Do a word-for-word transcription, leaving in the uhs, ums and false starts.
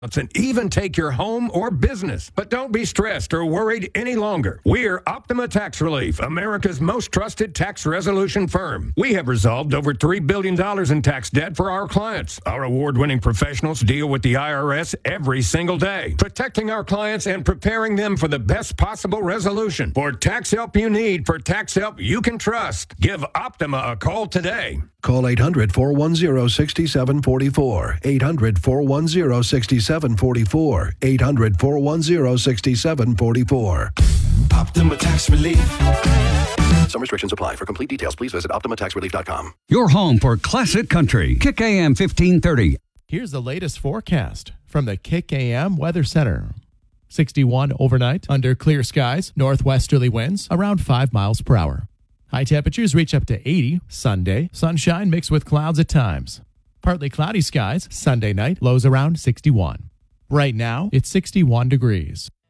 and even take your home or business. But don't be stressed or worried any longer. We're Optima Tax Relief, America's most trusted tax resolution firm. We have resolved over three billion dollars in tax debt for our clients. Our award-winning professionals deal with the I R S every single day, protecting our clients and preparing them for the best possible resolution. For tax help you need, for tax help you can trust, give Optima a call today. Call eight hundred, four one zero, six seven four four. eight hundred, four one zero, six seven four four. eight hundred, four one zero, six seven four four. Optima Tax Relief. Some restrictions apply. For complete details, please visit optima tax relief dot com. Your home for classic country. Kick A M fifteen thirty. Here's the latest forecast from the Kick A M Weather Center. sixty-one overnight under clear skies, northwesterly winds around five miles per hour. High temperatures reach up to eighty Sunday. Sunshine mixed with clouds at times. Partly cloudy skies Sunday night, lows around sixty-one. Right now, it's sixty-one degrees.